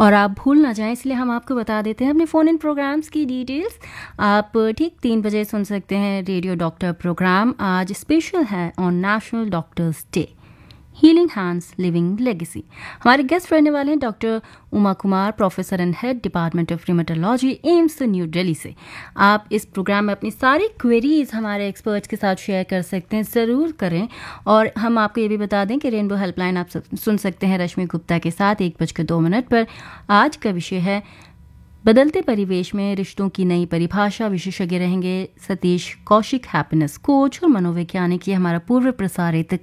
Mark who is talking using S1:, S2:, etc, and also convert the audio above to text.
S1: और आप भूल ना जाएं, इसलिए हम आपको बता देते हैं अपने फ़ोन इन प्रोग्राम्स की डिटेल्स। आप ठीक 3 बजे सुन सकते हैं रेडियो डॉक्टर प्रोग्राम। आज स्पेशल है on national doctors day, healing hands living legacy. हमारे गेस्ट रहने वाले हैं doctor Uma Kumar, professor and head department of रिमेटोलॉजी, AIIMS new Delhi से। आप इस प्रोग्राम में अपनी सारी क्वेरीज हमारे एक्सपर्ट्स के साथ शेयर कर सकते हैं, ज़रूर करें। और हम आपको ये भी बता दें कि रेनबो हेल्पलाइन आप सुन सकते हैं रश्मि गुप्ता के साथ 1:02 पर। आज का विषय है बदलते परिवेश में रिश्तों की नई परिभाषा। विशेषज्ञ रहेंगे सतीश कौशिक, हैप्पीनेस कोच और मनोवैज्ञानिक। ये हमारा पूर्व प्रसारित